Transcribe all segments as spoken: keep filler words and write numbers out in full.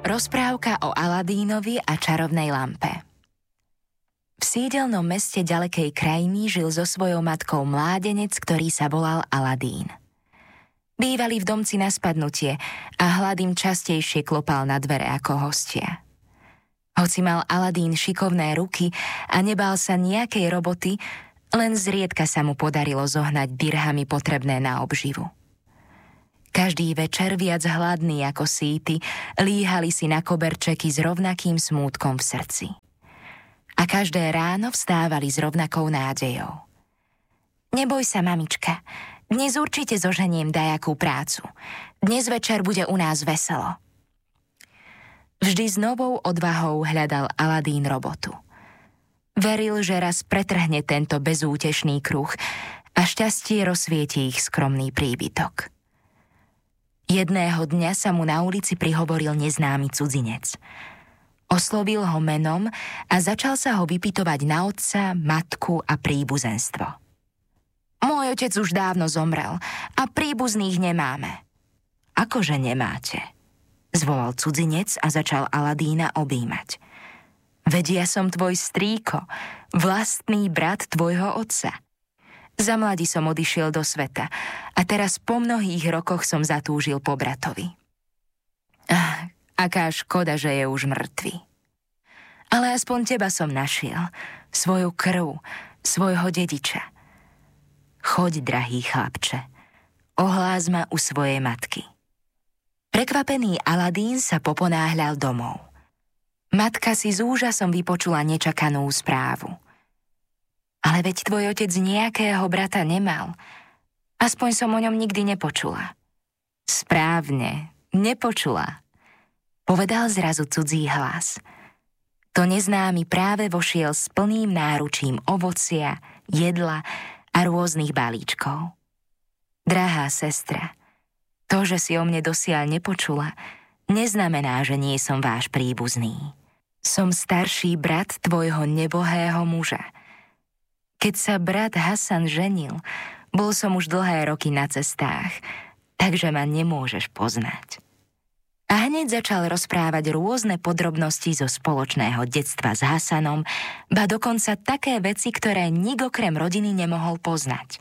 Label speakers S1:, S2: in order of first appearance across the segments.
S1: Rozprávka o Aladínovi a čarovnej lampe. V sídelnom meste ďalekej krajiny žil so svojou matkou mládenec, ktorý sa volal Aladín. Bývali v domci na spadnutie a hlad im častejšie klopal na dvere ako hostia. Hoci mal Aladín šikovné ruky a nebál sa nejakej roboty, len zriedka sa mu podarilo zohnať dirhamy potrebné na obživu. Každý večer viac hladní ako síty líhali si na koberčeky s rovnakým smútkom v srdci. A každé ráno vstávali s rovnakou nádejou. Neboj sa, mamička, dnes určite zoženiem dajakú prácu. Dnes večer bude u nás veselo. Vždy s novou odvahou hľadal Aladín robotu. Veril, že raz pretrhne tento bezútešný kruh a šťastie rozsvieti ich skromný príbytok. Jedného dňa sa mu na ulici prihovoril neznámy cudzinec. Oslovil ho menom a začal sa ho vypytovať na otca, matku a príbuzenstvo. Môj otec už dávno zomrel a príbuzných nemáme. Akože nemáte? Zvolal cudzinec a začal Aladína objímať. Veď ja som tvoj strýko, vlastný brat tvojho otca. Za mladí som odišiel do sveta a teraz po mnohých rokoch som zatúžil po bratovi. Ach, aká škoda, že je už mŕtvy. Ale aspoň teba som našiel, svoju krv, svojho dediča. Choď, drahý chlapče, ohlás ma u svojej matky. Prekvapený Aladín sa poponáhľal domov. Matka si s úžasom vypočula nečakanú správu. Ale veď tvoj otec nejakého brata nemal. Aspoň som o ňom nikdy nepočula. Správne, nepočula. Povedal zrazu cudzí hlas. To neznámy práve vošiel s plným náručím ovocia, jedla a rôznych balíčkov. Drahá sestra, to, že si o mne dosiaľ nepočula, neznamená, že nie som váš príbuzný. Som starší brat tvojho nebohého muža. Keď sa brat Hasan ženil, bol som už dlhé roky na cestách, takže ma nemôžeš poznať. A hneď začal rozprávať rôzne podrobnosti zo spoločného detstva s Hasanom, ba dokonca také veci, ktoré nik okrem rodiny nemohol poznať.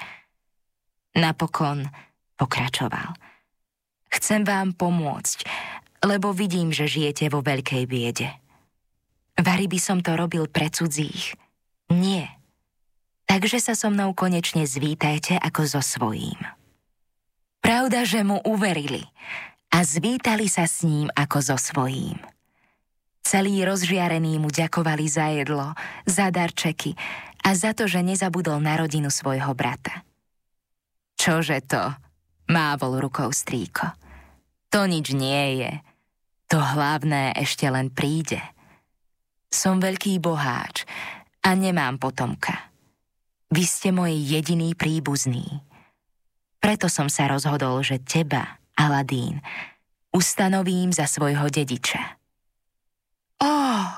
S1: Napokon pokračoval. Chcem vám pomôcť, lebo vidím, že žijete vo veľkej biede. Vari by som to robil pre cudzích. Nie. Takže sa so mnou konečne zvítajte ako so svojím. Pravda, že mu uverili a zvítali sa s ním ako so svojím. Celí rozžiarení mu ďakovali za jedlo, za darčeky a za to, že nezabudol na rodinu svojho brata. Čože to? Mávol rukou strýko. To nič nie je. To hlavné ešte len príde. Som veľký boháč a nemám potomka. Vy ste môj jediný príbuzný. Preto som sa rozhodol, že teba, Aladín, ustanovím za svojho dediča. Ó,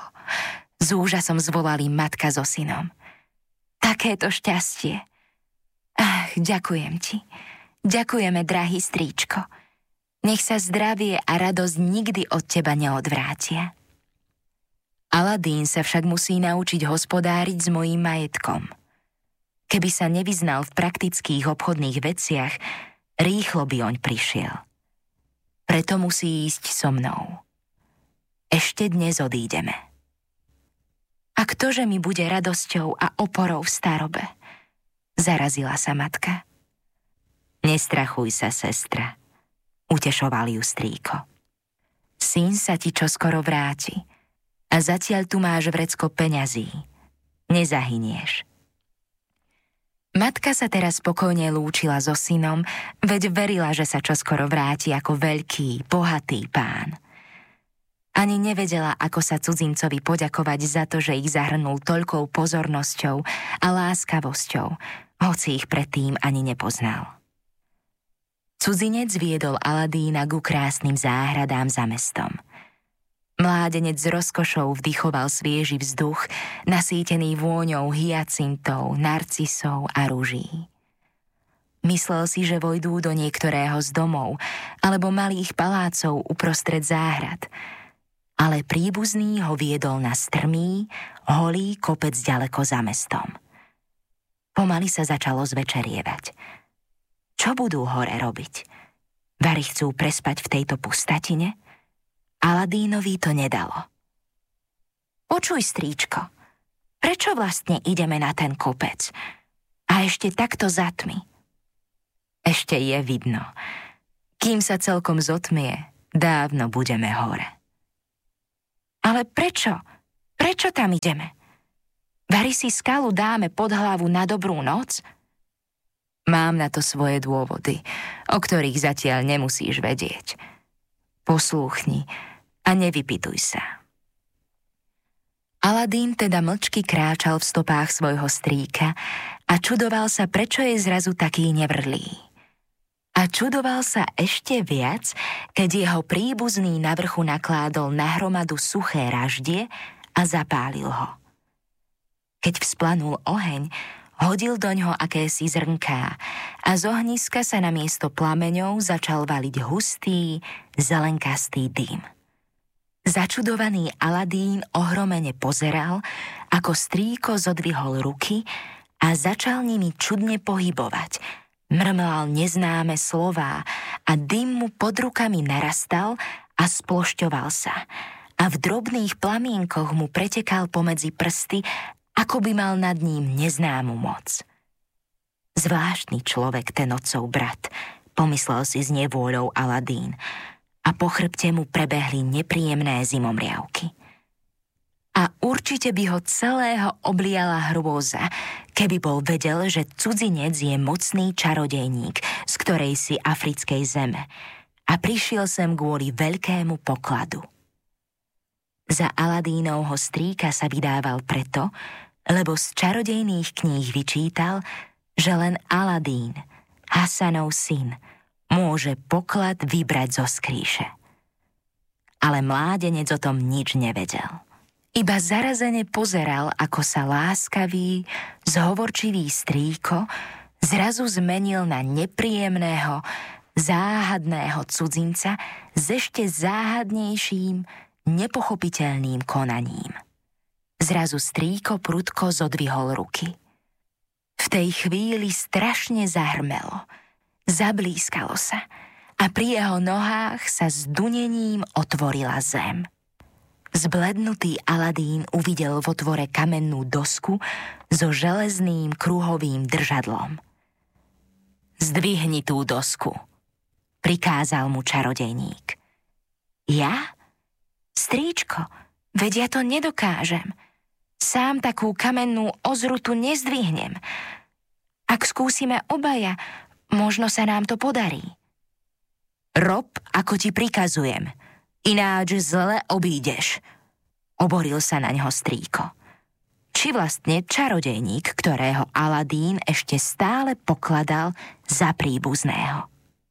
S1: s úžasom zvolali matka so synom. Takéto šťastie. Ach, ďakujem ti. Ďakujeme, drahý strýčko. Nech sa zdravie a radosť nikdy od teba neodvrátia. Aladín sa však musí naučiť hospodáriť s mojím majetkom. Keby sa nevyznal v praktických obchodných veciach, rýchlo by oň prišiel. Preto musí ísť so mnou. Ešte dnes odídeme. A ktože mi bude radosťou a oporou v starobe? Zarazila sa matka. Nestrachuj sa, sestra, utešoval ju strýko. Syn sa ti čoskoro vráti a zatiaľ tu máš vrecko peňazí. Nezahynieš. Matka sa teraz spokojne lúčila so synom, veď verila, že sa čoskoro vráti ako veľký, bohatý pán. Ani nevedela, ako sa cudzincovi poďakovať za to, že ich zahrnul toľkou pozornosťou a láskavosťou, hoci ich predtým ani nepoznal. Cudzinec viedol Aladína ku krásnym záhradám za mestom. Mládenec s rozkošou vdychoval svieži vzduch, nasýtený vôňou hyacintov, narcisov a ruží. Myslel si, že vojdú do niektorého z domov alebo malých palácov uprostred záhrad, ale príbuzný ho viedol na strmý, holý kopec ďaleko za mestom. Pomaly sa začalo zvečerievať. Čo budú hore robiť? Vari chcú prespať v tejto pustatine? Aladínovi to nedalo. Počuj, strýčko, prečo vlastne ideme na ten kopec? A ešte takto za tmy. Ešte je vidno. Kým sa celkom zotmie, dávno budeme hore. Ale prečo? Prečo tam ideme? Vari si skalu dáme pod hlavu na dobrú noc? Mám na to svoje dôvody, o ktorých zatiaľ nemusíš vedieť. Poslúchni a nevypytuj sa. Aladín teda mlčky kráčal v stopách svojho strýka a čudoval sa, prečo je zrazu taký nevrlý. A čudoval sa ešte viac, keď jeho príbuzný na vrchu nakládol na hromadu suché raždie a zapálil ho. Keď vzplanul oheň, hodil doňho akési zrnká a z ohniska sa namiesto plameňov začal valiť hustý, zelenkastý dým. Začudovaný Aladín ohromene pozeral, ako strýko zodvihol ruky a začal nimi čudne pohybovať. Mrmlal neznáme slová a dym mu pod rukami narastal a splošťoval sa a v drobných plamienkoch mu pretekal pomedzi prsty, ako by mal nad ním neznámu moc. Zvláštny človek ten otcov brat, pomyslel si s nevôľou Aladín a po chrbte mu prebehli nepríjemné zimomriavky. A určite by ho celého obliala hrôza, keby bol vedel, že cudzinec je mocný čarodejník z ktorej si africkej zeme a prišiel sem kvôli veľkému pokladu. Za Aladínovho strýka sa vydával preto, lebo z čarodejných kníh vyčítal, že len Aladín, Hasanov syn, môže poklad vybrať zo skrýše. Ale mládenec o tom nič nevedel. Iba zarazene pozeral, ako sa láskavý, zhovorčivý strýko zrazu zmenil na nepríjemného, záhadného cudzinca s ešte záhadnejším, nepochopiteľným konaním. Zrazu strýko prudko zodvihol ruky. V tej chvíli strašne zahrmelo, zablískalo sa a pri jeho nohách sa s dunením otvorila zem. Zblednutý Aladín uvidel v otvore kamennú dosku so železným kruhovým držadlom. Zdvihni tú dosku, prikázal mu čarodejník. Ja? Strýčko, veď ja to nedokážem. Sám takú kamennú ozrutu nezdvihnem. Ak skúsime obaja, možno sa nám to podarí. Rob, ako ti prikazujem, ináč zle obídeš, oboril sa naňho strýko. Či vlastne čarodejník, ktorého Aladín ešte stále pokladal za príbuzného.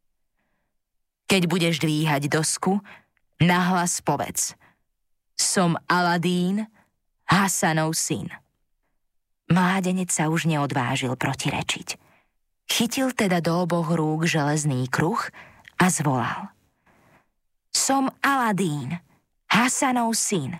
S1: Keď budeš dvíhať dosku, nahlas povedz: Som Aladín, Hasanov syn. Mládenec sa už neodvážil protirečiť. Chytil teda do oboch rúk železný kruh a zvolal: Som Aladín, Hasanov syn.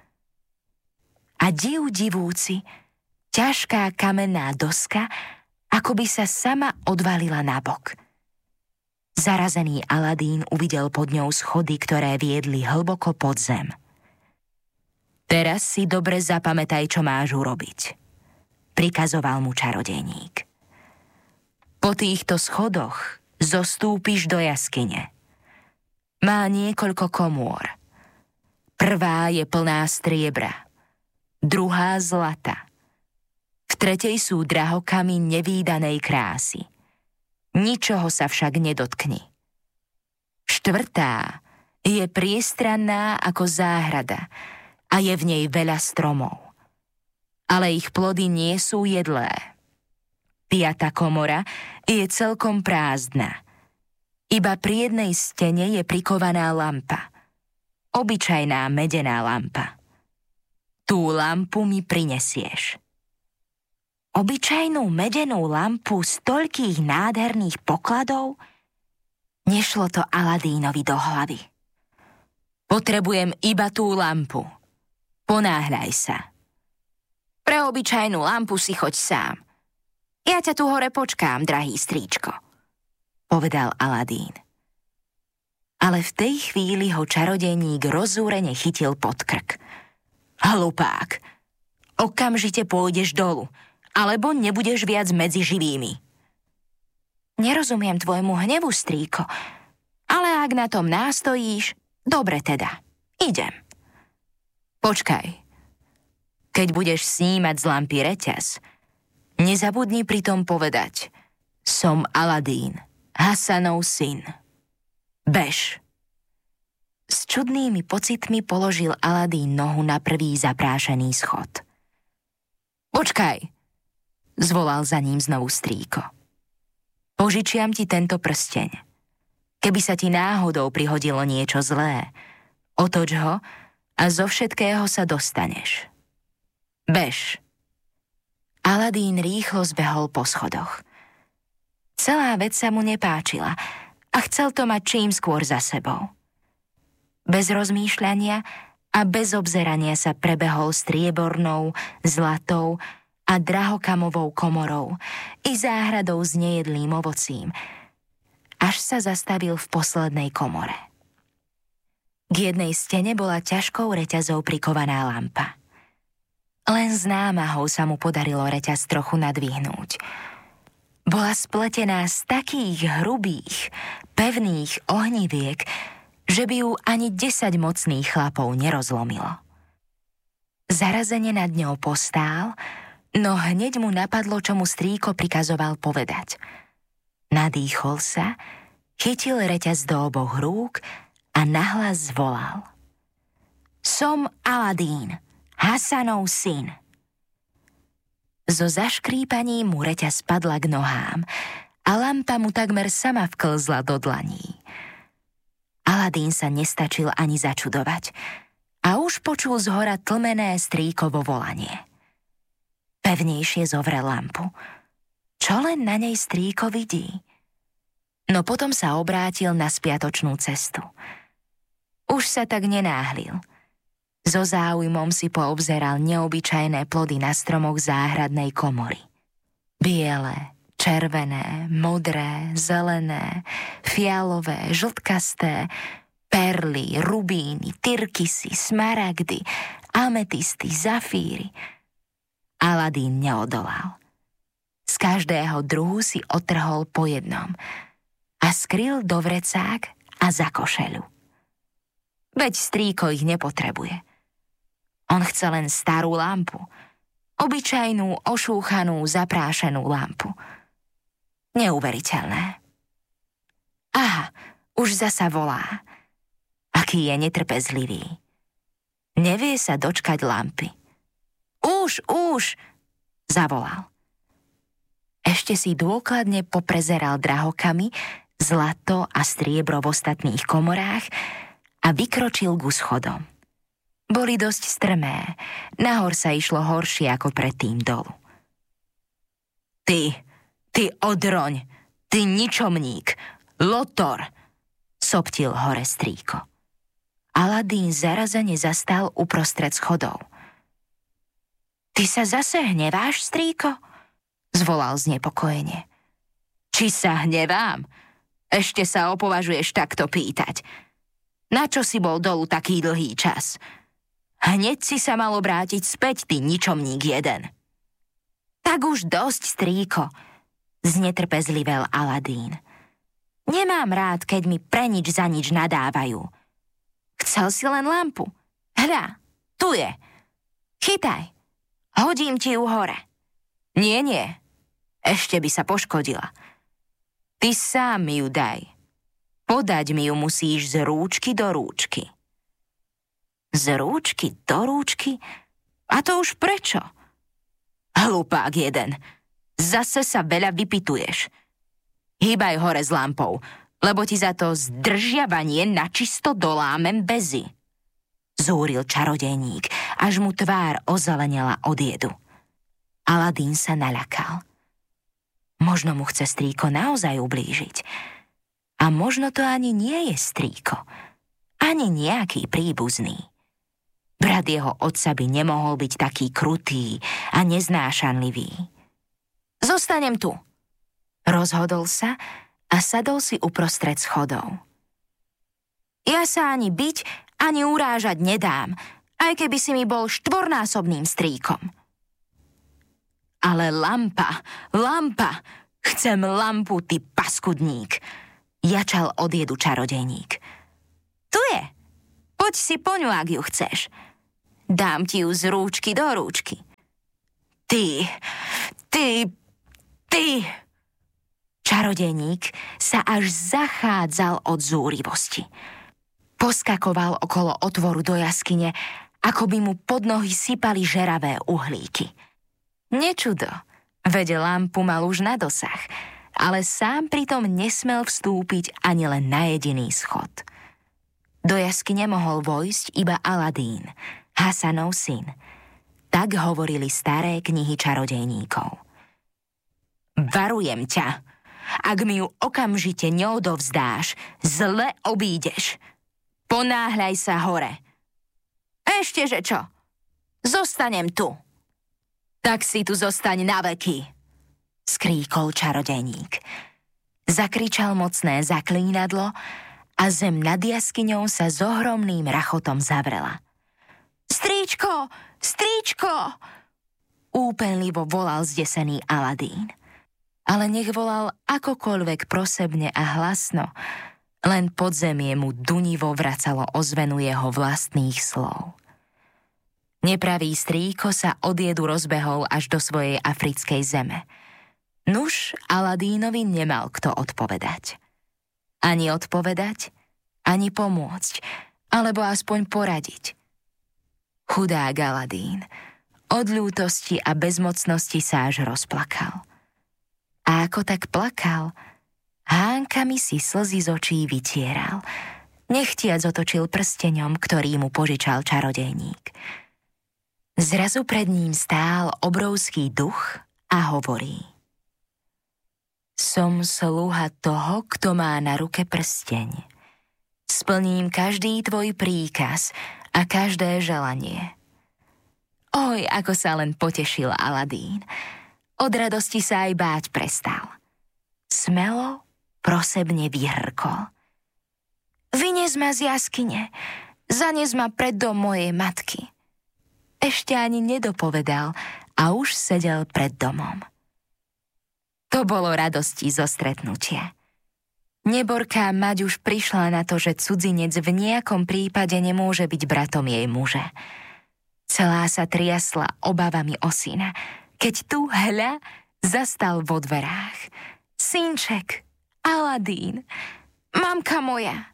S1: A div divúci, ťažká kamenná doska, ako by sa sama odvalila nabok. Zarazený Aladín uvidel pod ňou schody, ktoré viedli hlboko pod zem. Teraz si dobre zapamätaj, čo máš urobiť, prikazoval mu čarodejník. Po týchto schodoch zostúpiš do jaskyne. Má niekoľko komôr. Prvá je plná striebra, druhá zlata. V tretej sú drahokamy nevídanej krásy. Ničoho sa však nedotkni. Štvrtá je priestranná ako záhrada a je v nej veľa stromov. Ale ich plody nie sú jedlé. Piata komora je celkom prázdna. Iba pri jednej stene je prikovaná lampa. Obyčajná medená lampa. Tú lampu mi prinesieš. Obyčajnú medenú lampu z toľkých nádherných pokladov? Nešlo to Aladínovi do hlavy. Potrebujem iba tú lampu. Ponáhľaj sa. Pre obyčajnú lampu si choď sám. Ja ťa tu hore počkám, drahý strýčko, povedal Aladín. Ale v tej chvíli ho čarodejník rozúrene chytil pod krk. Hlupák, okamžite pôjdeš dolu, alebo nebudeš viac medzi živými. Nerozumiem tvojmu hnevu, strýko, ale ak na tom nástojíš, dobre teda, idem. Počkaj, keď budeš snímať z lampy reťaz, nezabudni pritom povedať: som Aladín, Hasanov syn. Bež. S čudnými pocitmi položil Aladín nohu na prvý zaprášený schod. Počkaj, zvolal za ním znovu strýko. Požičiam ti tento prsteň. Keby sa ti náhodou prihodilo niečo zlé, otoč ho a zo všetkého sa dostaneš. Bež. Aladín rýchlo zbehol po schodoch. Celá vec sa mu nepáčila a chcel to mať čím skôr za sebou. Bez rozmýšľania a bez obzerania sa prebehol striebornou, zlatou a drahokamovou komorou i záhradou s nejedlým ovocím, až sa zastavil v poslednej komore. K jednej stene bola ťažkou reťazou prikovaná lampa. Len s námahou sa mu podarilo reťaz trochu nadvihnúť. Bola spletená z takých hrubých, pevných ohniviek, že by ju ani desať mocných chlapov nerozlomilo. Zarazene nad ňou postál, no hneď mu napadlo, čo mu strýko prikazoval povedať. Nadýchol sa, chytil reťaz do oboch rúk a nahlas zvolal: Som Aladín, Hasanov syn. So zaškrípaním mu reťaz spadla k nohám a lampa mu takmer sama vklzla do dlaní. Aladín sa nestačil ani začudovať a už počul zhora tlmené strýkovo volanie. Pevnejšie zovrel lampu. Čo len na nej strýko vidí? No potom sa obrátil na spiatočnú cestu. Už sa tak nenáhlil. So záujmom si poobzeral neobyčajné plody na stromoch záhradnej komory. Biele, červené, modré, zelené, fialové, žltkasté, perly, rubíny, tyrkysy, smaragdy, ametisty, zafíry. Aladín neodolal. Z každého druhu si otrhol po jednom a skryl do vrecák a za košeľu. Veď strýko ich nepotrebuje. On chce len starú lampu, obyčajnú, ošúchanú, zaprášenú lampu. Neuveriteľné. Aha, už zasa volá. Aký je netrpezlivý. Nevie sa dočkať lampy. Už, už, zavolal. Ešte si dôkladne poprezeral drahokamy, zlato a striebro v ostatných komorách a vykročil ku schodom. Boli dosť strmé, nahor sa išlo horšie ako predtým dolu. Ty, ty odroň, ty ničomník, lotor, soptil hore strýko. Aladín zarazene zastal uprostred schodov. Ty sa zase hneváš, strýko? Zvolal znepokojene. Či sa hnevám? Ešte sa opovažuješ takto pýtať. Na čo si bol dolu taký dlhý čas? Hneď si sa mal obrátiť späť, ty ničomník jeden. Tak už dosť, strýko, znetrpezlivel Aladín. Nemám rád, keď mi pre nič za nič nadávajú. Chcel si len lampu? Hľa, tu je. Chytaj. Hodím ti ju hore. Nie, nie. Ešte by sa poškodila. Ty sám mi ju daj. Podať mi ju musíš z rúčky do rúčky. Z rúčky do rúčky? A to už prečo? Hlupák jeden. Zase sa veľa vypituješ. Hýbaj hore s lampou, lebo ti za to zdržiavanie načisto dolámem bezy. Zúril čarodejník, až mu tvár ozelenela od jedu. Aladín sa naľakal. Možno mu chce strýko naozaj ublížiť. A možno to ani nie je strýko, ani nejaký príbuzný. Brat jeho otca by nemohol byť taký krutý a neznášanlivý. Zostanem tu, rozhodol sa a sadol si uprostred schodov. Ja sa ani byť, ani urážať nedám, aj keby si mi bol štvornásobným strýkom. Ale lampa, lampa, chcem lampu, ty paskudník, jačal od jedu čarodejník. Tu je, poď si po ňu, ak ju chceš. Dám ti ju z rúčky do rúčky. Ty, ty, ty. Čarodejník sa až zachádzal od zúrivosti. Poskakoval okolo otvoru do jaskyne, ako by mu pod nohy sypali žeravé uhlíky. Nečudo, veď lampu mal už na dosah, ale sám pritom nesmel vstúpiť ani len na jediný schod. Do jaskyne mohol vojsť iba Aladín, Hasanov syn. Tak hovorili staré knihy čarodejníkov. Varujem ťa, ak mi ju okamžite neodovzdáš, zle obídeš. Ponáhľaj sa hore. Ešte že čo? Zostanem tu. Tak si tu zostaň na veky, skríkol čarodejník. Zakričal mocné zaklínadlo a zem nad jaskyňou sa s ohromným rachotom zavrela. Stríčko, stríčko, úpenlivo volal zdesený Aladín. Ale nech volal akokoľvek prosebne a hlasno, len podzemie mu dunivo vracalo ozvenu jeho vlastných slov. Nepravý strýko sa od jedu rozbehol až do svojej africkej zeme. Nuž Aladínovi nemal kto odpovedať. Ani odpovedať, ani pomôcť, alebo aspoň poradiť. Chudák Aladín od ľútosti a bezmocnosti sa až rozplakal. A ako tak plakal, hánkami si slzy z očí vytieral, nechtiac otočil prsteňom, ktorý mu požičal čarodejník. Zrazu pred ním stál obrovský duch a hovorí: Som sluha toho, kto má na ruke prsteň. Splním každý tvoj príkaz a každé želanie. Oj, ako sa len potešil Aladín. Od radosti sa aj báť prestal. Smelo, prosebne vyhrkol. Vynies ma z jaskyne, zanies ma pred dom mojej matky. Ešte ani nedopovedal a už sedel pred domom. To bolo radosti zo stretnutia. Neborká mať už prišla na to, že cudzinec v nejakom prípade nemôže byť bratom jej muža. Celá sa triasla obavami o syna, keď tu, hľa, zastal vo dverách. Synček, Aladín, mamka moja.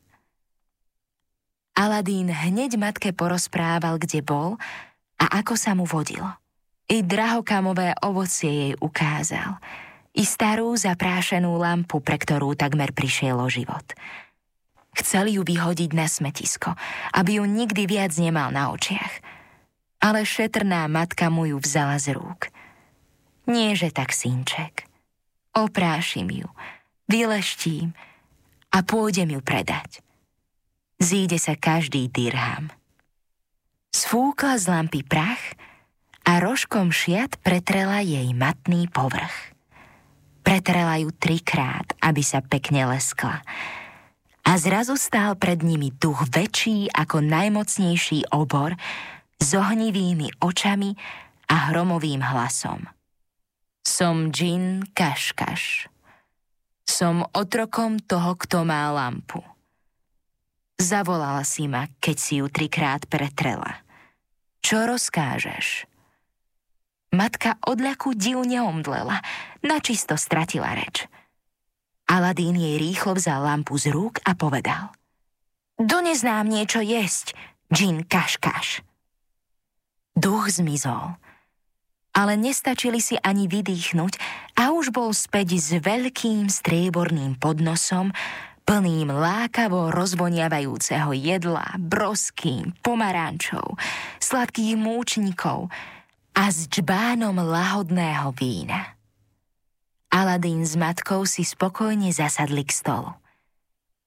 S1: Aladín hneď matke porozprával, kde bol a ako sa mu vodilo. I drahokamové ovocie jej ukázal. I starú zaprášenú lampu, pre ktorú takmer prišiel o život. Chceli ju vyhodiť na smetisko, aby ju nikdy viac nemal na očiach. Ale šetrná matka mu ju vzala z rúk. Nieže tak, synček. Oprášim ju, vyleštím a pôjdem ju predať. Zíde sa každý dirham. Sfúkla z lampy prach a rožkom šiat pretrela jej matný povrch. Pretrela ju trikrát, aby sa pekne leskla. A zrazu stál pred nimi duch väčší ako najmocnejší obor s ohnivými očami a hromovým hlasom. Som džin Kaškaš. Som otrokom toho, kto má lampu. Zavolala si ma, keď si ju trikrát pretrela. Čo rozkážeš? Matka od ľaku div neomdlela, načisto stratila reč. Aladín jej rýchlo vzal lampu z rúk a povedal: Dones nám niečo jesť, džin Kaškaš. Duch zmizol, ale nestačili si ani vydýchnuť a už bol späť s veľkým strieborným podnosom, plným lákavo rozvoniavajúceho jedla, broským, pomarančov, sladkých múčnikov a s džbánom lahodného vína. Aladín s matkou si spokojne zasadli k stolu.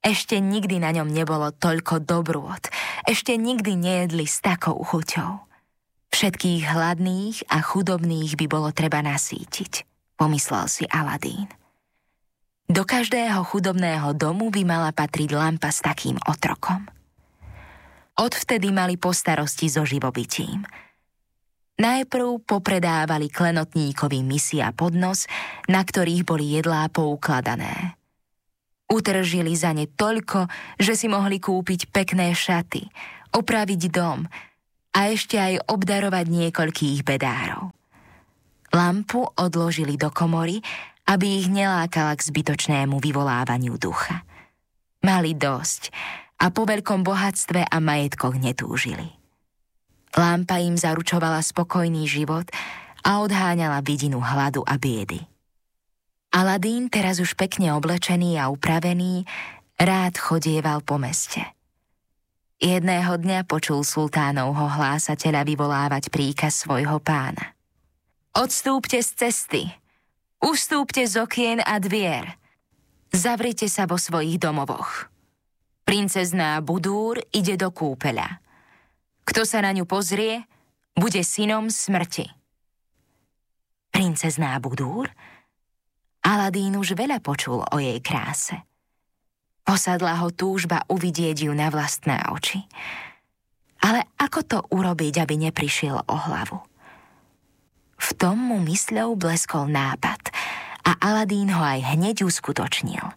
S1: Ešte nikdy na ňom nebolo toľko dobrôt, ešte nikdy nejedli s takou chuťou. Všetkých hladných a chudobných by bolo treba nasýtiť, pomyslel si Aladín. Do každého chudobného domu by mala patriť lampa s takým otrokom. Odvtedy mali po starosti so živobytím. Najprv popredávali klenotníkovi misy a podnos, na ktorých boli jedlá poukladané. Utržili za ne toľko, že si mohli kúpiť pekné šaty, opraviť dom a ešte aj obdarovať niekoľkých bedárov. Lampu odložili do komory, aby ich nelákala k zbytočnému vyvolávaniu ducha. Mali dosť a po veľkom bohatstve a majetkoch netúžili. Lampa im zaručovala spokojný život a odháňala vidinu hladu a biedy. Aladín, teraz už pekne oblečený a upravený, rád chodieval po meste. Jedného dňa počul sultánovho hlásateľa vyvolávať príkaz svojho pána. Odstúpte z cesty, ustúpte z okien a dvier, zavrite sa vo svojich domovoch. Princezná Budúr ide do kúpeľa. Kto sa na ňu pozrie, bude synom smrti. Princezná Budúr? Aladín už veľa počul o jej kráse. Posadla ho túžba uvidieť ju na vlastné oči. Ale ako to urobiť, aby neprišiel o hlavu? V tom mu mysľou bleskol nápad a Aladín ho aj hneď uskutočnil.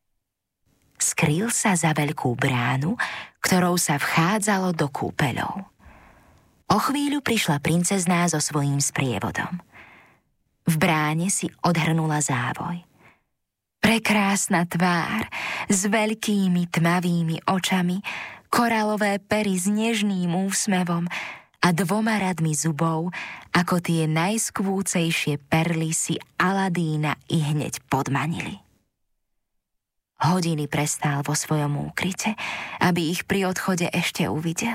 S1: Skrýl sa za veľkú bránu, ktorou sa vchádzalo do kúpeľov. O chvíľu prišla princezná so svojím sprievodom. V bráne si odhrnula závoj. Prekrásna tvár s veľkými tmavými očami, koralové pery s nežným úsmevom a dvoma radmi zubov, ako tie najskvúcejšie perly si Aladína i hneď podmanili. Hodiny prestál vo svojom úkryte, aby ich pri odchode ešte uvidel.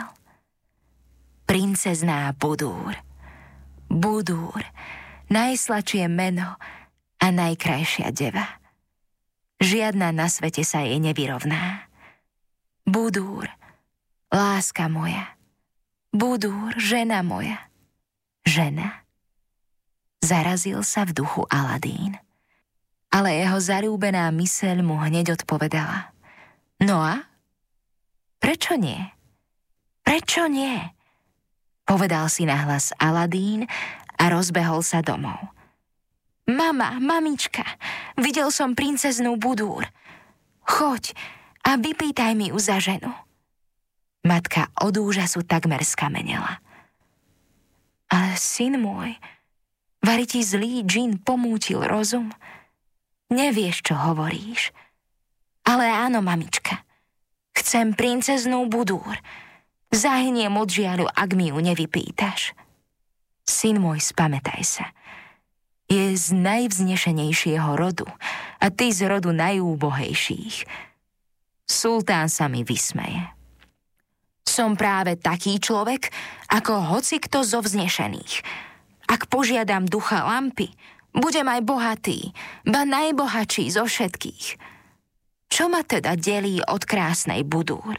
S1: Princezná Budúr. Budúr, najsladšie meno a najkrajšia deva. Žiadna na svete sa jej nevyrovná. Budúr, láska moja. Budúr, žena moja. Žena? Zarazil sa v duchu Aladín. Ale jeho zarúbená myseľ mu hneď odpovedala. No a? Prečo nie? Prečo nie? Povedal si nahlas Aladín a rozbehol sa domov. Mama, mamička, videl som princeznú Budúr. Choď a vypýtaj mi ju za ženu. Matka od úžasu takmer skamenela. Ale syn môj, vari ti zlý džin pomútil rozum? Nevieš, čo hovoríš. Ale áno, mamička, chcem princeznú Budúr. Zahyniem od žiaľu, ak mi ju nevypýtaš. Syn môj, spamätaj sa. Je z najvznešenejšieho rodu a ty z rodu najúbohejších. Sultán sa mi vysmeje. Som práve taký človek, ako hocikto zo vznešených. Ak požiadam ducha lampy, budem aj bohatý, ba najbohatší zo všetkých. Čo ma teda delí od krásnej Budúr?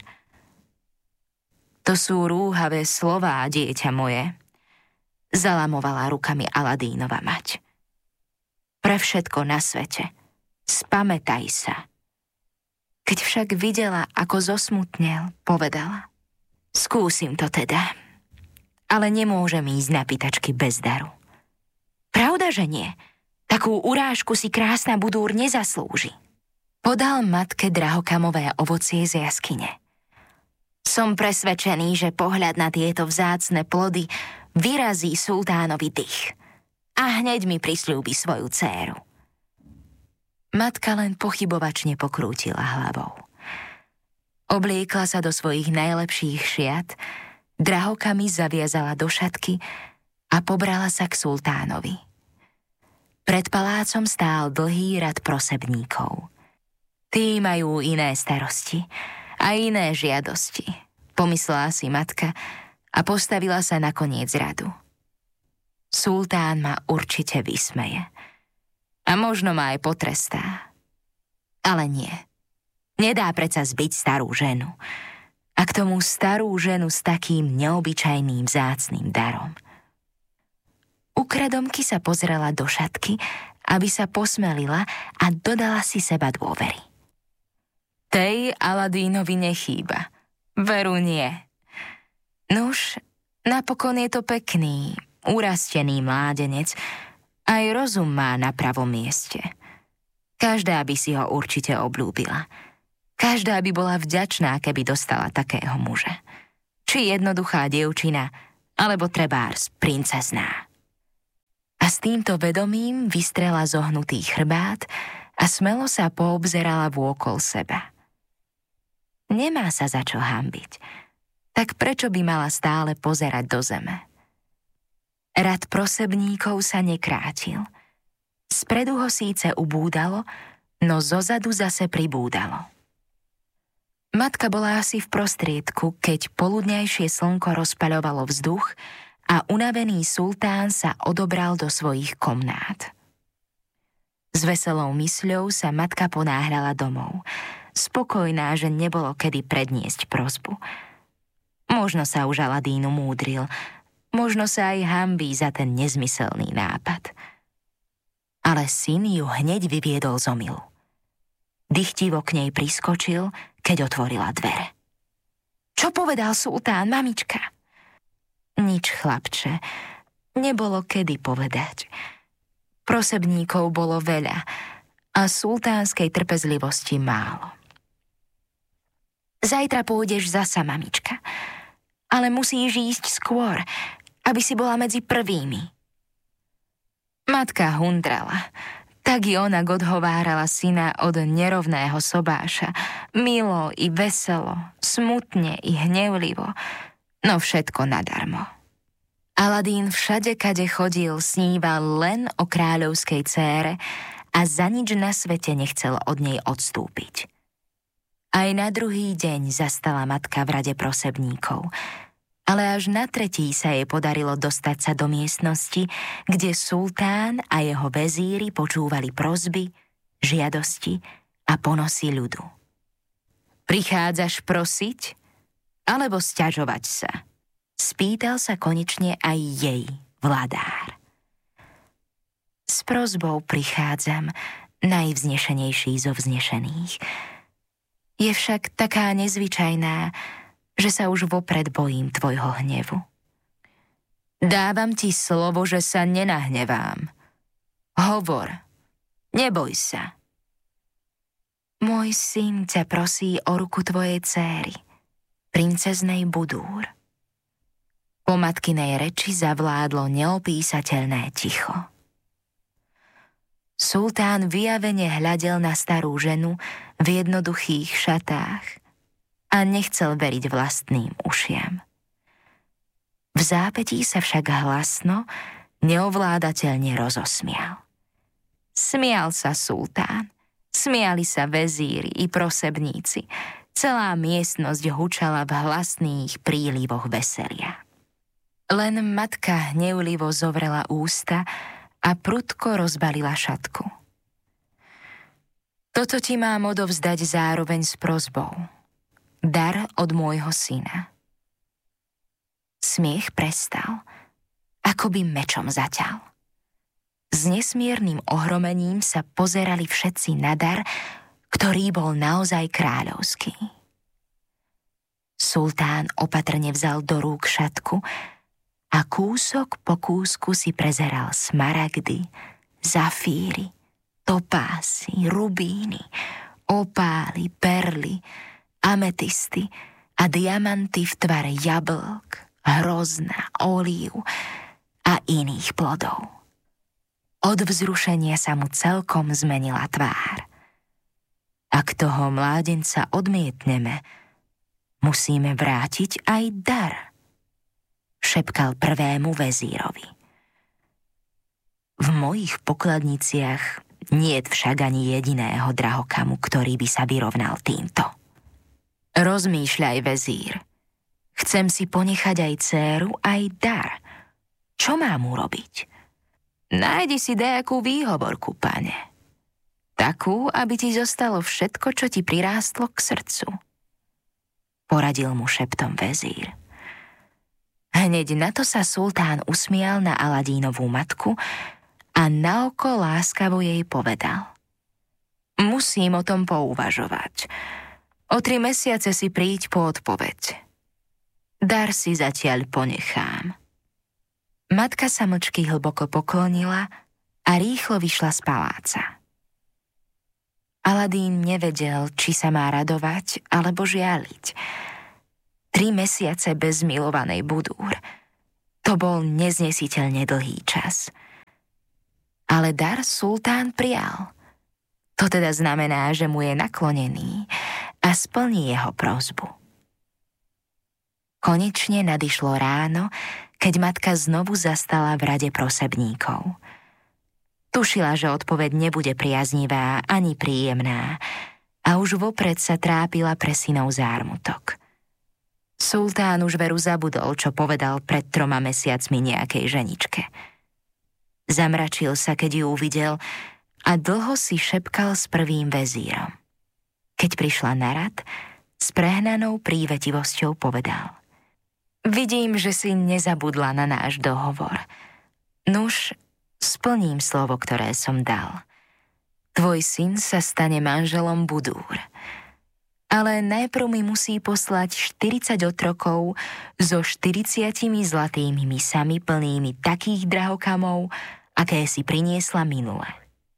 S1: To sú rúhavé slová, dieťa moje, zalamovala rukami Aladínova mať. Pre všetko na svete, spamätaj sa. Keď však videla, ako zosmutnel, povedala. Skúsim to teda, ale nemôžem ísť na pýtačky bez daru. Pravda, že nie? Takú urážku si krásna Budúr nezaslúži. Podal matke drahokamové ovocie z jaskyne. Som presvedčený, že pohľad na tieto vzácne plody vyrazí sultánovi dých a hneď mi prisľúbi svoju dcéru. Matka len pochybovačne pokrútila hlavou. Obliekla sa do svojich najlepších šiat, drahokami zaviazala do šatky a pobrala sa k sultánovi. Pred palácom stál dlhý rad prosebníkov. Tí majú iné starosti a iné žiadosti, pomyslela si matka a postavila sa na koniec radu. Sultán ma určite vysmeje a možno ma aj potrestá. Ale nie. Nedá predsa zbiť starú ženu. A k tomu starú ženu s takým neobyčajným vzácnym darom. Ukradomky sa pozrela do šatky, aby sa posmelila a dodala si seba dôvery. Tej Aladínovi nechýba. Veru nie. Nuž, napokon je to pekný, urastený mládenec, aj rozum má na pravom mieste. Každá by si ho určite obľúbila. Každá by bola vďačná, keby dostala takého muža. Či jednoduchá dievčina, alebo trebárs princezná. A s týmto vedomím vystrela zohnutý chrbát a smelo sa poobzerala vôkol seba. Nemá sa za čo hanbiť, tak prečo by mala stále pozerať do zeme? Rad prosebníkov sa nekrátil. Spredu ho síce ubúdalo, no zozadu zase pribúdalo. Matka bola asi v prostriedku, keď poludňajšie slnko rozpaľovalo vzduch a unavený sultán sa odobral do svojich komnát. S veselou mysľou sa matka ponáhľala domov, spokojná, že nebolo kedy predniesť prosbu. Možno sa už Aladín umúdril, možno sa aj hanbí za ten nezmyselný nápad. Ale syn ju hneď vyviedol z omylu. Dychtivo k nej priskočil, keď otvorila dvere. Čo povedal sultán, mamička? Nič, chlapče, nebolo kedy povedať. Prosebníkov bolo veľa a sultánskej trpezlivosti málo. Zajtra pôjdeš zasa, mamička, ale musíš ísť skôr, aby si bola medzi prvými. Matka hundrala, tak i ona odhovárala syna od nerovného sobáša, milo i veselo, smutne i hnevlivo, no všetko nadarmo. Aladín všade, kade chodil, sníval len o kráľovskej dcére a za nič na svete nechcel od nej odstúpiť. Aj na druhý deň zastala matka v rade prosebníkov, ale až na tretí sa jej podarilo dostať sa do miestnosti, kde sultán a jeho vezíri počúvali prosby, žiadosti a ponosy ľudu. Prichádzaš prosiť, alebo sťažovať sa? Spýtal sa konečne aj jej vladár. S prosbou prichádzam, najvznešenejší zo vznešených. Je však taká nezvyčajná, že sa už vopred bojím tvojho hnevu. Dávam ti slovo, že sa nenahnevám. Hovor, neboj sa. Môj syn ťa prosí o ruku tvojej céry, princeznej Budúr. Po matkinej reči zavládlo neopísateľné ticho. Sultán vyjavene hľadel na starú ženu v jednoduchých šatách a nechcel veriť vlastným ušiam. V zápätí sa však hlasno, neovládateľne rozosmial. Smial sa sultán, smiali sa vezíri i prosebníci, celá miestnosť hučala v hlasných prílivoch veselia. Len matka hnevlivo zovrela ústa a prudko rozbalila šatku. Toto ti mám odovzdať zároveň s prosbou. Dar od môjho syna. Smiech prestal, akoby mečom zaťal. S nesmiernym ohromením sa pozerali všetci na dar, ktorý bol naozaj kráľovský. Sultán opatrne vzal do rúk šatku a kúsok po kúsku si prezeral smaragdy, zafíry, topásy, rubíny, opály, perly, ametisty a diamanty v tvare jablk, hrozna, olív a iných plodov. Od vzrušenia sa mu celkom zmenila tvár. Ak toho mládenca odmietneme, musíme vrátiť aj dar, šepkal prvému vezírovi. V mojich pokladniciach niet však ani jediného drahokamu, ktorý by sa vyrovnal týmto. Rozmýšľaj, vezír. Chcem si ponechať aj dcéru, aj dar. Čo mám urobiť? Nájdi si dejakú výhovorku, pane. Takú, aby ti zostalo všetko, čo ti prirástlo k srdcu. Poradil mu šeptom vezír. Hneď na to sa sultán usmial na Aladínovú matku a naoko láskavo jej povedal. Musím o tom pouvažovať. O tri mesiace si príď po odpoveď. Dar si zatiaľ ponechám. Matka sa mlčky hlboko poklonila a rýchlo vyšla z paláca. Aladín nevedel, či sa má radovať alebo žialiť. Tri mesiace bez milovanej Budúr. To bol neznesiteľne dlhý čas. Ale dar sultán prijal. To teda znamená, že mu je naklonený a splní jeho prosbu. Konečne nadišlo ráno, keď matka znovu zastala v rade prosebníkov. Tušila, že odpoveď nebude priaznivá ani príjemná a už vopred sa trápila pre synov zármutok. Sultán už veru zabudol, čo povedal pred troma mesiacmi nejakej ženičke. Zamračil sa, keď ju uvidel a dlho si šepkal s prvým vezírom. Keď prišla na rad, s prehnanou prívetivosťou povedal. Vidím, že si nezabudla na náš dohovor. Nuž, splním slovo, ktoré som dal. Tvoj syn sa stane manželom Budúr. Ale najprv mi musí poslať štyridsať otrokov so štyridsiatimi zlatými misami plnými takých drahokamov, aké si priniesla minule.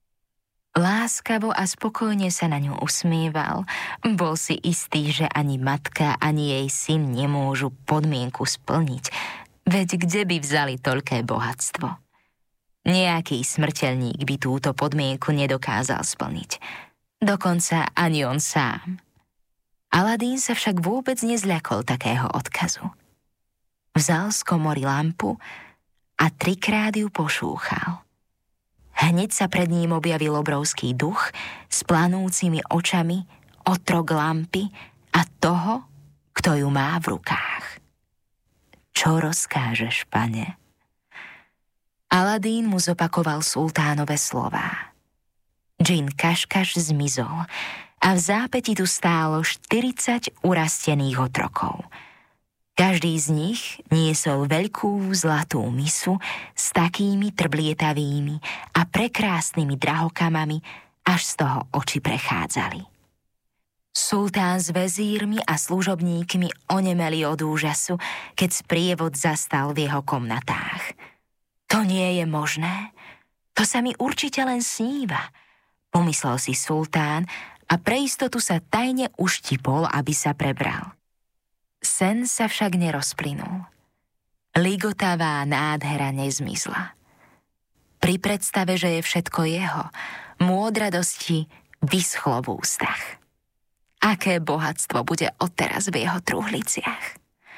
S1: Láskavo a spokojne sa na ňu usmieval. Bol si istý, že ani matka, ani jej syn nemôžu podmienku splniť, veď kde by vzali toľké bohatstvo? Nejaký smrteľník by túto podmienku nedokázal splniť. Dokonca ani on sám. Aladín sa však vôbec nezľakol takého odkazu. Vzal z komory lampu a trikrát ju pošúchal. Hneď sa pred ním objavil obrovský duch s planúcimi očami, otrok lampy a toho, kto ju má v rukách. Čo rozkážeš, pane? Aladín mu zopakoval sultánove slová. Džin Kaškaš zmizol a v zápäti tu stálo štyridsať urastených otrokov. Každý z nich niesol veľkú zlatú misu s takými trblietavými a prekrásnymi drahokamami, až z toho oči prechádzali. Sultán s vezírmi a služobníkmi onemeli od úžasu, keď sprievod zastal v jeho komnatách. To nie je možné, to sa mi určite len sníva, pomyslel si sultán a pre istotu sa tajne uštipol, aby sa prebral. Sen sa však nerozplynul. Ligotavá nádhera nezmizla. Pri predstave, že je všetko jeho, mu od radosti vyschlo v ústach. Aké bohatstvo bude odteraz v jeho truhliciach.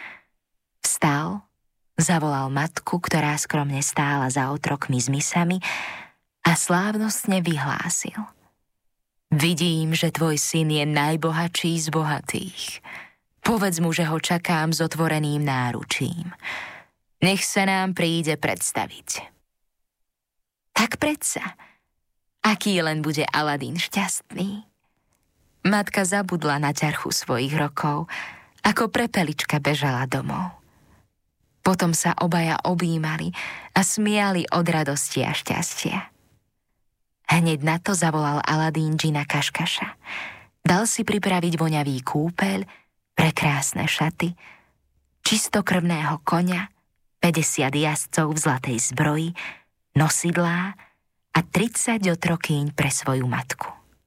S1: Vstal, zavolal matku, ktorá skromne stála za otrokmi s misami a slávnostne vyhlásil. Vidím, že tvoj syn je najbohatší z bohatých. Povedz mu, že ho čakám s otvoreným náručím. Nech sa nám príde predstaviť. Tak predsa, aký len bude Aladín šťastný. Matka zabudla na ťarchu svojich rokov, ako prepelička bežala domov. Potom sa obaja objímali a smiali od radosti a šťastia. Hneď na to zavolal Aladín Džina Kaškaša. Dal si pripraviť voňavý kúpeľ, prekrásne šaty, čistokrvného koňa, päťdesiat jazdcov v zlatej zbroji, nosidlá a tridsať otrokýň pre svoju matku.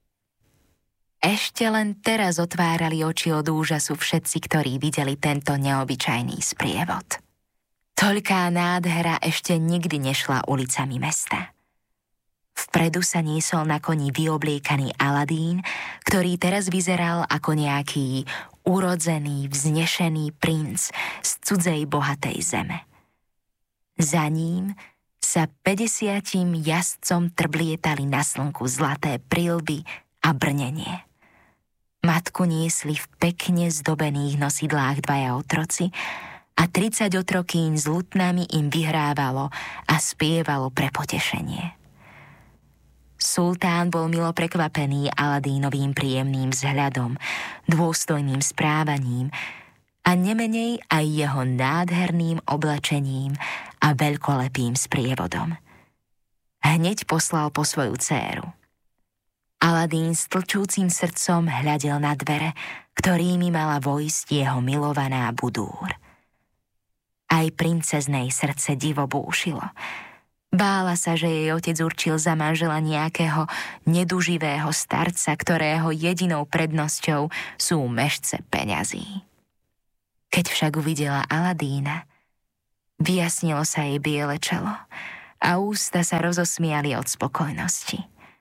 S1: Ešte len teraz otvárali oči od úžasu všetci, ktorí videli tento neobyčajný sprievod. Toľká nádhera ešte nikdy nešla ulicami mesta. Vpredu sa niesol na koni vyobliekaný Aladín, ktorý teraz vyzeral ako nejaký urodzený, vznešený princ z cudzej bohatej zeme. Za ním sa päťdesiatim jazdcom trblietali na slnku zlaté prilby a brnenie. Matku niesli v pekne zdobených nosidlách dvaja otroci a tridsať otrokýň s lutnami im vyhrávalo a spievalo pre potešenie. Sultán bol milo prekvapený Aladínovým príjemným vzhľadom, dôstojným správaním a nemenej aj jeho nádherným oblečením a veľkolepým sprievodom. Hneď poslal po svoju dcéru. Aladín s tlčúcim srdcom hľadel na dvere, ktorými mala vojsť jeho milovaná Budúr. Aj princeznej srdce divo búšilo. Bála sa, že jej otec určil za manžela nejakého neduživého starca, ktorého jedinou prednosťou sú mešce peňazí. Keď však uvidela Aladína, vyjasnilo sa jej biele čelo a ústa sa rozosmiali od spokojnosti.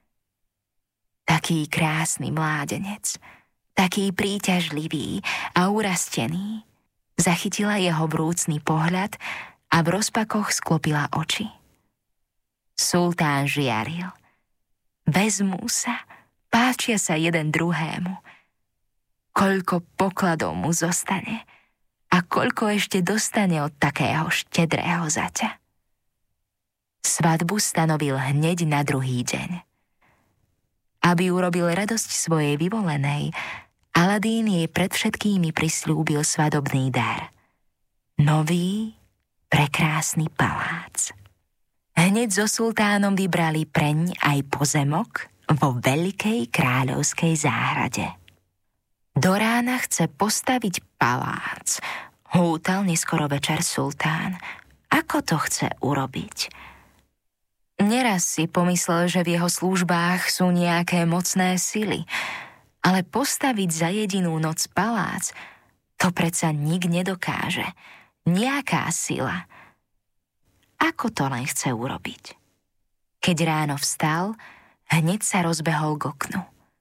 S1: Taký krásny mládenec, taký príťažlivý a urastený, zachytila jeho vrúcny pohľad a v rozpakoch sklopila oči. Sultán žiaril. Vezmú sa, páčia sa jeden druhému. Koľko pokladov mu zostane a koľko ešte dostane od takého štedrého zaťa. Svadbu stanovil hneď na druhý deň. Aby urobil radosť svojej vyvolenej, Aladín jej pred všetkými prisľúbil svadobný dar. Nový, prekrásny palác. Hneď so sultánom vybrali preň aj pozemok vo veľkej kráľovskej záhrade. Do rána chce postaviť palác, hútal neskoro večer sultán. Ako to chce urobiť? Neraz si pomyslel, že v jeho službách sú nejaké mocné sily, ale postaviť za jedinú noc palác, to predsa nik nedokáže. Nejaká sila. Ako to len chce urobiť? Keď ráno vstal, hneď sa rozbehol k oknu.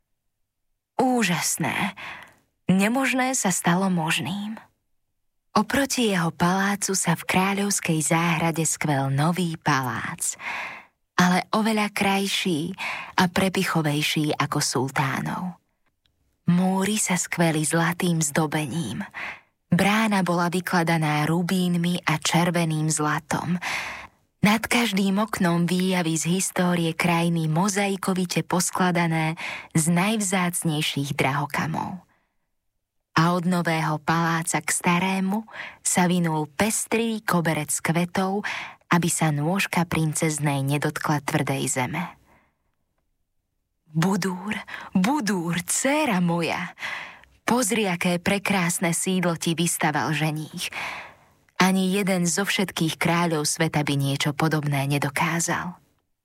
S1: Úžasné, nemožné sa stalo možným. Oproti jeho palácu sa v kráľovskej záhrade skvel nový palác, ale oveľa krajší a prepichovejší ako sultánov. Múry sa skveli zlatým zdobením. Brána bola vykladaná rubínmi a červeným zlatom. Nad každým oknom výjavy z histórie krajiny mozaikovite poskladané z najvzácnejších drahokamov. A od nového paláca k starému sa vinul pestrý koberec kvetov, aby sa nôžka princeznej nedotkla tvrdej zeme. Budúr, Budúr, dcéra moja, pozri, aké prekrásne sídlo ti vystaval ženích. Ani jeden zo všetkých kráľov sveta by niečo podobné nedokázal.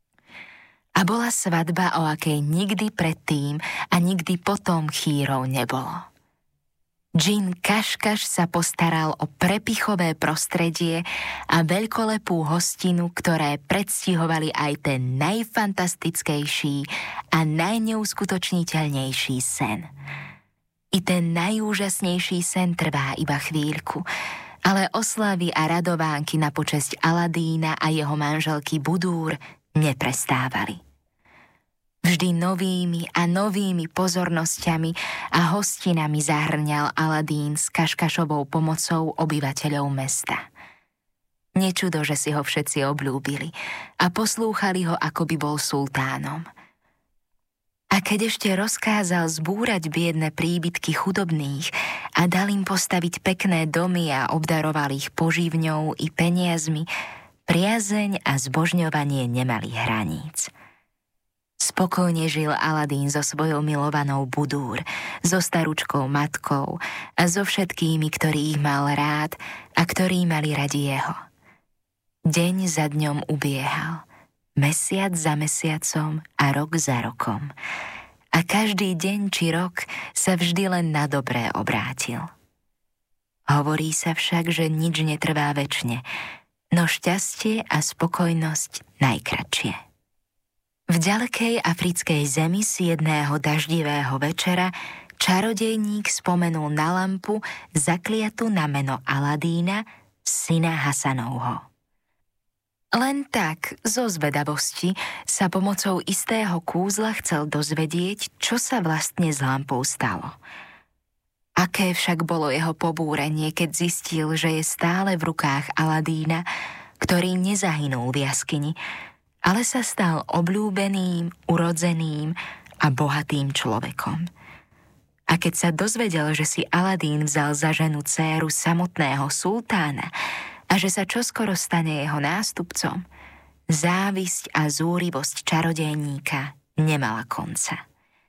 S1: A bola svadba, o akej nikdy predtým a nikdy potom chýrov nebolo. Džin Kaškaš sa postaral o prepichové prostredie a veľkolepú hostinu, ktoré predstihovali aj ten najfantastickejší a najneuskutočniteľnejší sen. I ten najúžasnejší sen trvá iba chvíľku, ale oslavy a radovánky na počesť Aladína a jeho manželky Budúr neprestávali. Vždy novými a novými pozornosťami a hostinami zahrňal Aladín s Kaškašovou pomocou obyvateľov mesta. Nečudo, že si ho všetci obľúbili a poslúchali ho, ako by bol sultánom. A keď ešte rozkázal zbúrať biedne príbytky chudobných a dal im postaviť pekné domy a obdaroval ich poživňou i peniazmi, priazeň a zbožňovanie nemali hraníc. Spokojne žil Aladín so svojou milovanou Budúr, so staručkou matkou a so všetkými, ktorých mal rád a ktorí mali radi jeho. Deň za dňom ubiehal, mesiac za mesiacom a rok za rokom. A každý deň či rok sa vždy len na dobré obrátil. Hovorí sa však, že nič netrvá večne, no šťastie a spokojnosť najkratšie. V ďalekej africkej zemi z jedného daždivého večera čarodejník spomenul na lampu zakliatu na meno Aladína, syna Hasanovho. Len tak, zo zvedavosti, sa pomocou istého kúzla chcel dozvedieť, čo sa vlastne s lampou stalo. Aké však bolo jeho pobúrenie, keď zistil, že je stále v rukách Aladína, ktorý nezahynul v jaskyni, ale sa stal obľúbeným, urodzeným a bohatým človekom. A keď sa dozvedel, že si Aladín vzal za ženu dcéru samotného sultána a že sa čoskoro stane jeho nástupcom, závisť a zúrivosť čarodejníka nemala konca.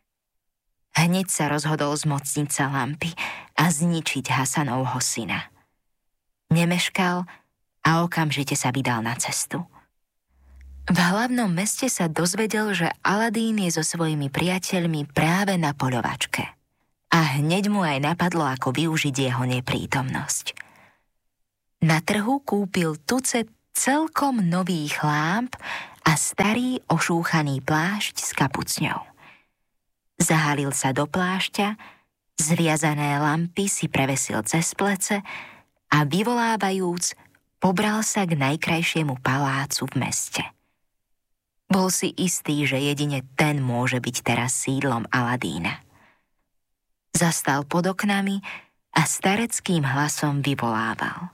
S1: Hneď sa rozhodol zmocniť sa lampy a zničiť Hasanovho syna. Nemeškal a okamžite sa vydal na cestu. V hlavnom meste sa dozvedel, že Aladín je so svojimi priateľmi práve na poľovačke. A hneď mu aj napadlo, ako využiť jeho neprítomnosť. Na trhu kúpil tucet celkom nových lámp a starý ošúchaný plášť s kapucňou. Zahalil sa do plášťa, zviazané lampy si prevesil cez plece a vyvolávajúc, pobral sa k najkrajšiemu palácu v meste. Bol si istý, že jedine ten môže byť teraz sídlom Aladína. Zastal pod oknami a stareckým hlasom vyvolával: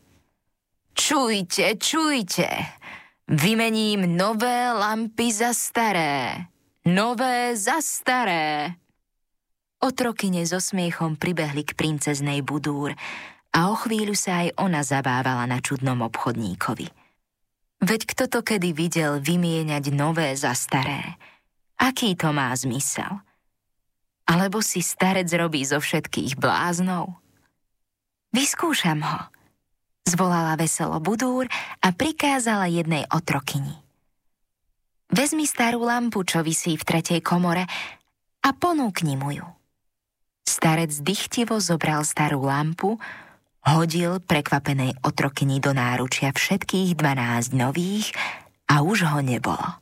S1: Čujte, čujte, vymením nové lampy za staré, nové za staré. Otrokyne so smiechom pribehli k princeznej Budúr a o chvíľu sa aj ona zabávala na čudnom obchodníkovi. Veď kto to kedy videl vymieňať nové za staré? Aký to má zmysel? Alebo si starec robí zo všetkých bláznov? Vyskúšam ho, zvolala veselo Budúr a prikázala jednej otrokyni. Vezmi starú lampu, čo visí v tretej komore, a ponúkni mu ju. Starec dychtivo zobral starú lampu, hodil prekvapenej otrokyni do náručia všetkých dvanásť nových a už ho nebolo.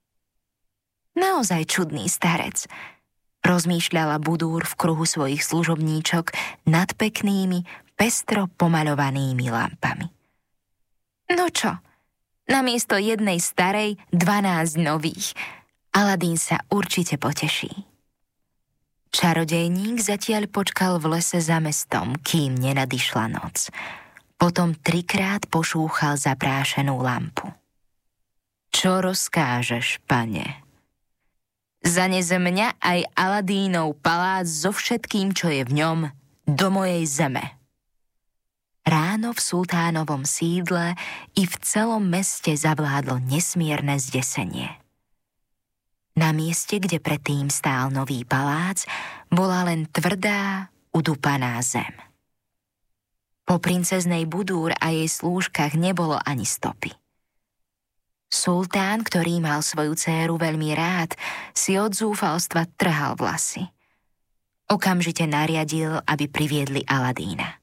S1: Naozaj čudný starec, rozmýšľala Budúr v kruhu svojich služobníčok nad peknými, pestro pomaľovanými lampami. No čo, namiesto jednej starej dvanásť nových. Aladín sa určite poteší. Čarodejník zatiaľ počkal v lese za mestom, kým nenadišla noc. Potom trikrát pošúchal zaprášenú lampu. Čo rozkážeš, pane? Zanes mňa aj Aladínov palác so všetkým, čo je v ňom, do mojej zeme. Ráno v sultánovom sídle i v celom meste zavládlo nesmierne zdesenie. Na mieste, kde predtým stál nový palác, bola len tvrdá, udupaná zem. Po princeznej Budúr a jej slúžkach nebolo ani stopy. Sultán, ktorý mal svoju dcéru veľmi rád, si od zúfalstva trhal vlasy. Okamžite nariadil, aby priviedli Aladína.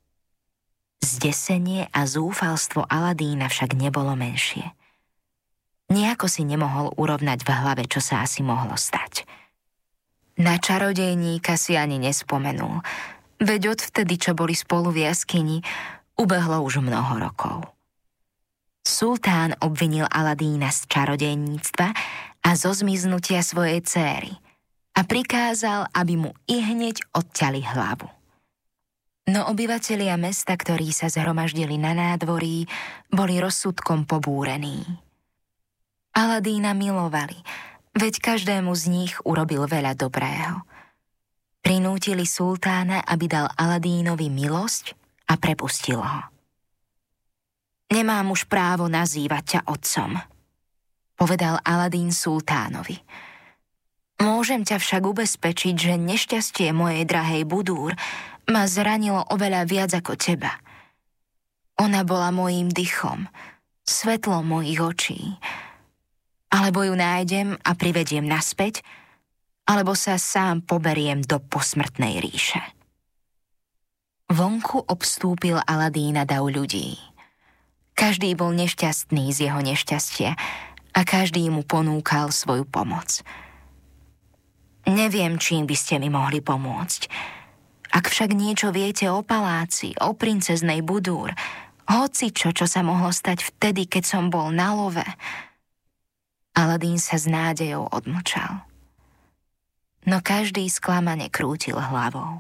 S1: Zdesenie a zúfalstvo Aladína však nebolo menšie. Nejako si nemohol urovnať v hlave, čo sa asi mohlo stať. Na čarodejníka si ani nespomenul, veď odvtedy, čo boli spolu v jaskyni, ubehlo už mnoho rokov. Sultán obvinil Aladína z čarodejníctva a zo zmiznutia svojej céry a prikázal, aby mu ihneď odťali hlavu. No obyvatelia mesta, ktorí sa zhromaždili na nádvorí, boli rozsudkom pobúrení. Aladína milovali, veď každému z nich urobil veľa dobrého. Prinútili sultána, aby dal Aladínovi milosť a prepustil ho. Nemám už právo nazývať ťa otcom, povedal Aladín sultánovi. Môžem ťa však ubezpečiť, že nešťastie mojej drahej Budúr ma zranilo oveľa viac ako teba. Ona bola mojím dychom, svetlom mojich očí. Alebo ju nájdem a privediem naspäť, alebo sa sám poberiem do posmrtnej ríše. Vonku obstúpil Aladína dav ľudí. Každý bol nešťastný z jeho nešťastia a každý mu ponúkal svoju pomoc. Neviem, čím by ste mi mohli pomôcť. Ak však niečo viete o paláci, o princeznej Budúr, hoci čo, čo sa mohlo stať vtedy, keď som bol na love. Aladín sa s nádejou odmlčal. No každý sklamane krútil hlavou.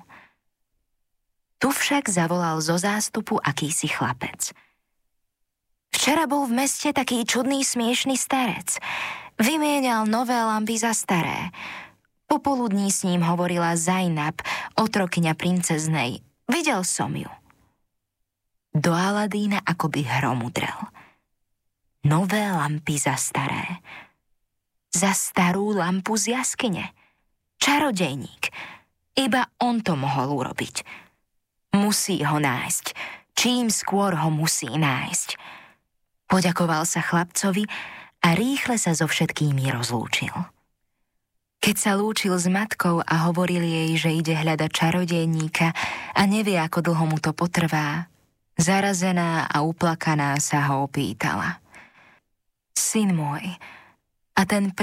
S1: Tu však zavolal zo zástupu akýsi chlapec. Včera bol v meste taký čudný smiešný starec. Vymienial nové lampy za staré. Popoludní s ním hovorila Zainab, otrokyňa princeznej. Videl som ju. Do Aladína akoby hrom udrel. Nové lampy za staré. Za starú lampu z jaskyne. Čarodejník. Iba on to mohol urobiť. Musí ho nájsť. Čím skôr ho musí nájsť. Poďakoval sa chlapcovi a rýchle sa so všetkými rozlúčil. Keď sa lúčil s matkou a hovoril jej, že ide hľadať čarodejníka a nevie, ako dlho mu to potrvá, zarazená a uplakaná sa ho opýtala. Syn môj, a ten